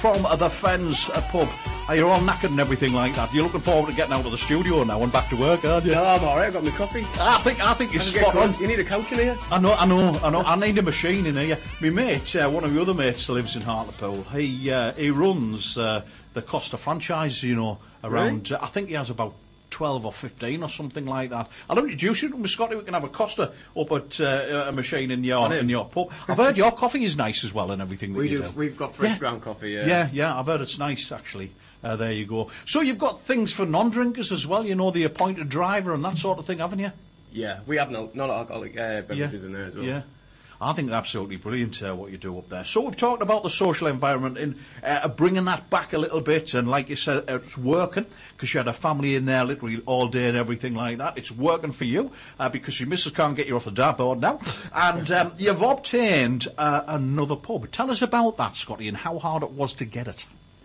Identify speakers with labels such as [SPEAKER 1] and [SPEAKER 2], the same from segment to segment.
[SPEAKER 1] From the Fens pub. You're all knackered and everything like that. You're looking forward to getting out of the studio now and back to work, aren't you?
[SPEAKER 2] No, I'm alright. I've got my coffee.
[SPEAKER 1] I think you're spot on.
[SPEAKER 2] You need a couch in here?
[SPEAKER 1] I know. I need a machine in here. My mate, one of the other mates that lives in Hartlepool, he runs the Costa franchise, around...
[SPEAKER 2] Really?
[SPEAKER 1] I think he has about 12 or 15 or something like that. I don't introduce you to Scotty. We can have a Costa up at a machine in your pub. I've heard your coffee is nice as well and everything.
[SPEAKER 2] We've got fresh ground coffee.
[SPEAKER 1] Yeah. I've heard it's nice actually. There you go. So you've got things for non-drinkers as well. The appointed driver and that sort of thing, haven't you?
[SPEAKER 2] Yeah, we have non-alcoholic beverages in there as well.
[SPEAKER 1] Yeah. I think that's absolutely brilliant what you do up there. So we've talked about the social environment in bringing that back a little bit, and like you said, it's working because you had a family in there literally all day and everything like that. It's working for you because your missus can't get you off the dartboard now, and you've obtained another pub. Tell us about that, Scotty, and how hard it was to get it.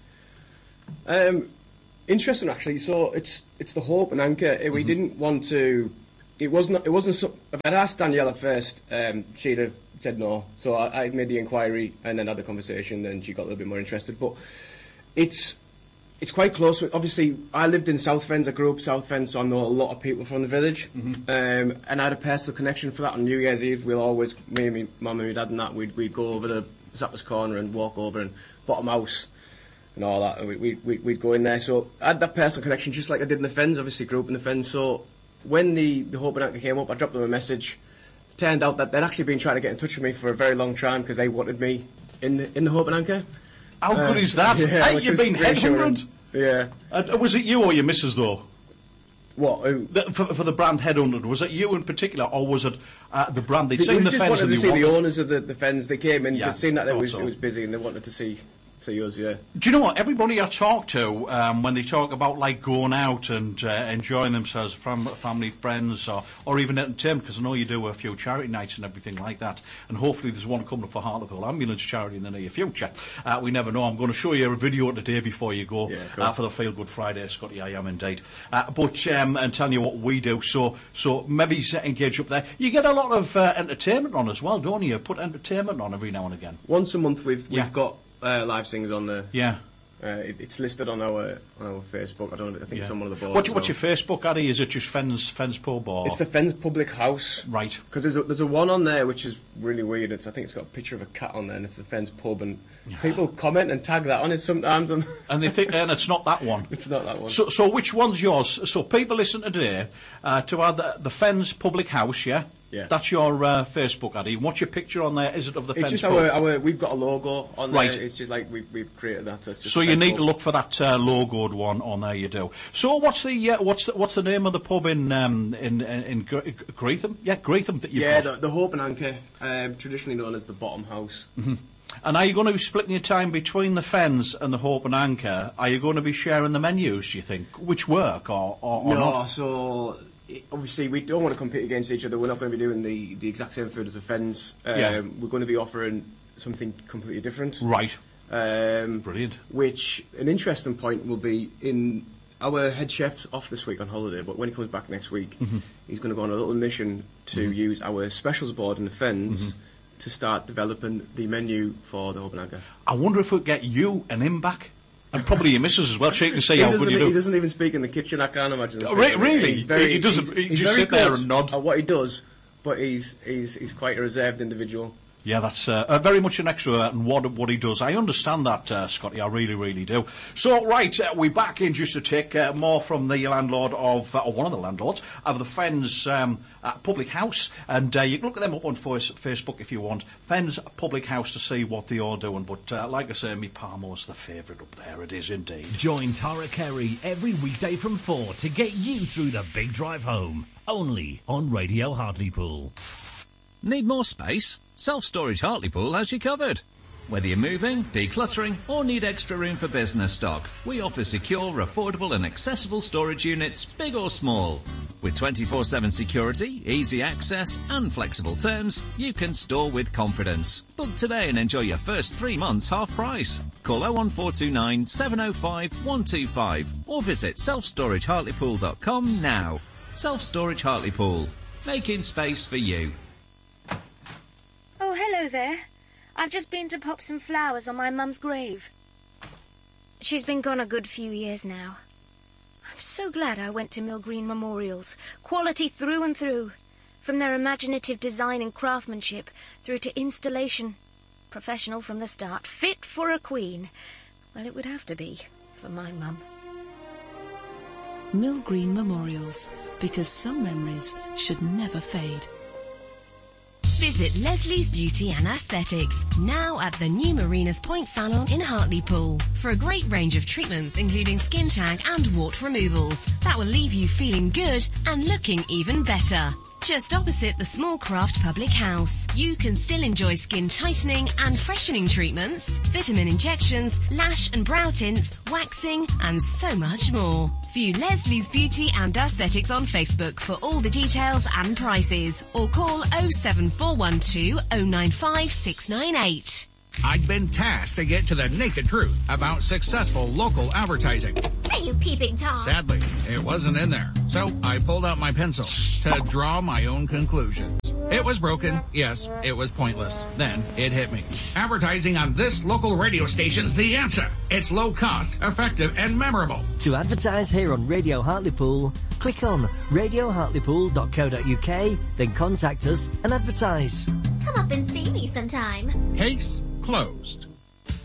[SPEAKER 2] Interesting, actually. So it's the Hope and Anchor. We didn't want to. It wasn't. If I'd asked Danielle at first, she'd have said no. So I made the inquiry and then had the conversation. Then she got a little bit more interested. But it's quite close. Obviously, I lived in South Fens. I grew up South Fens, so I know a lot of people from the village. And I had a personal connection for that. On New Year's Eve, we'll always, me and my mum and my dad and that, we'd go over to Zappa's Corner and walk over and Bottom House and all that. And we'd go in there. So I had that personal connection, just like I did in the Fens. Obviously, grew up in the Fens. So when the Hope and Anchor came up, I dropped them a message. Turned out that they'd actually been trying to get in touch with me for a very long time because they wanted me in the Hope and Anchor.
[SPEAKER 1] How good is that?
[SPEAKER 2] Yeah,
[SPEAKER 1] hey, you've been headhunted.
[SPEAKER 2] Yeah.
[SPEAKER 1] Was it you or your missus though?
[SPEAKER 2] What?
[SPEAKER 1] For the brand Headhunted, was it you in particular, or was it the brand? They'd seen the Fens and they
[SPEAKER 2] wanted to see the owners of the Fens. They came in, they'd seen that it was busy, and they wanted to see us. Yeah.
[SPEAKER 1] Do you know what? Everybody I talk to, when they talk about like going out and enjoying themselves, from family, friends, or even entertainment, because I know you do a few charity nights and everything like that, and hopefully there's one coming up for Hartlepool Ambulance Charity in the near future. We never know. I'm going to show you a video today before you go for the Feel Good Friday, Scotty. I am indeed. And tell you what we do. So maybe engage up there. You get a lot of entertainment on as well, don't you? Put entertainment on every now and again.
[SPEAKER 2] Once a month we've got live singers on there.
[SPEAKER 1] Yeah.
[SPEAKER 2] It's listed on our Facebook. I think it's on one of the boards.
[SPEAKER 1] What's your Facebook, Addy? Is it just Fens Pub or?
[SPEAKER 2] It's the Fens Public House.
[SPEAKER 1] Right.
[SPEAKER 2] Because there's a one on there which is really weird. I think it's got a picture of a cat on there, and it's the Fens Pub, and people comment and tag that on it sometimes, and
[SPEAKER 1] they think, and it's not that one.
[SPEAKER 2] It's not that one.
[SPEAKER 1] So which one's yours? So people listen today to the Fens Public House, yeah.
[SPEAKER 2] Yeah.
[SPEAKER 1] That's your Facebook, Addy. What's your picture on there? Is it of the Fens?
[SPEAKER 2] It's just we've got a logo on there.
[SPEAKER 1] Right.
[SPEAKER 2] It's just like we've created that.
[SPEAKER 1] So you need to look for that logoed one on there. You do. So what's the name of the pub in Greetham? Yeah, Greetham that you.
[SPEAKER 2] Yeah, the Hope and Anchor, traditionally known as the Bottom House.
[SPEAKER 1] Mm-hmm. And are you going to be splitting your time between the Fens and the Hope and Anchor? Are you going to be sharing the menus? Do you think which work or
[SPEAKER 2] no,
[SPEAKER 1] not?
[SPEAKER 2] So. Obviously, we don't want to compete against each other. We're not going to be doing the exact same food as the Fens. We're going to be offering something completely different.
[SPEAKER 1] Right. Brilliant.
[SPEAKER 2] Which, an interesting point will be in our head chef's off this week on holiday, but when he comes back next week, he's going to go on a little mission to use our specials board in the Fens to start developing the menu for the Hope and Anchor.
[SPEAKER 1] I wonder if we'll get you and him back. And probably your missus as well. She can say how good you do.
[SPEAKER 2] He doesn't even speak in the kitchen. I can't imagine.
[SPEAKER 1] Really? He doesn't. He just sit there and nod.
[SPEAKER 2] At what he does, but he's quite a reserved individual.
[SPEAKER 1] Yeah, that's very much an extrovert and what he does. I understand that, Scotty. I really, really do. So, right, we're back in just to take more from the landlord of, or one of the landlords of the Fens Public House. And you can look at them up on Facebook if you want. Fens Public House to see what they are doing. But like I say, me Palmo's the favourite up there. It is indeed.
[SPEAKER 3] Join Tara Kerry every weekday from 4 to get you through the big drive home. Only on Radio Hartlepool.
[SPEAKER 4] Need more space? Self-Storage Hartlepool has you covered. Whether you're moving, decluttering, or need extra room for business stock, we offer secure, affordable and accessible storage units, big or small. With 24/7 security, easy access and flexible terms, you can store with confidence. Book today and enjoy your first 3 months half price. Call 01429 705 125 or visit selfstoragehartlepool.com now. Self-Storage Hartlepool, making space for you.
[SPEAKER 5] Oh, hello there. I've just been to pop some flowers on my mum's grave. She's been gone a good few years now. I'm so glad I went to Mill Green Memorials. Quality through and through. From their imaginative design and craftsmanship through to installation. Professional from the start. Fit for a queen. Well, it would have to be for my mum.
[SPEAKER 6] Mill Green Memorials, because some memories should never fade.
[SPEAKER 7] Visit Leslie's Beauty and Aesthetics, now at the new Marinas Point Salon in Hartlepool, for a great range of treatments including skin tag and wart removals that will leave you feeling good and looking even better. Just opposite the Smallcraft Public House, you can still enjoy skin tightening and freshening treatments, vitamin injections, lash and brow tints, waxing, and so much more. View Leslie's Beauty and Aesthetics on Facebook for all the details and prices, or call 07412 095 698.
[SPEAKER 8] I'd been tasked to get to the naked truth about successful local advertising.
[SPEAKER 9] Are you peeping Tom?
[SPEAKER 8] Sadly, it wasn't in there, so I pulled out my pencil to draw my own conclusions. It was broken. Yes, it was pointless. Then it hit me. Advertising on this local radio station's the answer. It's low cost, effective, and memorable.
[SPEAKER 10] To advertise here on Radio Hartlepool, click on radiohartlepool.co.uk, then contact us and advertise.
[SPEAKER 9] Come up and see me sometime.
[SPEAKER 8] Case closed.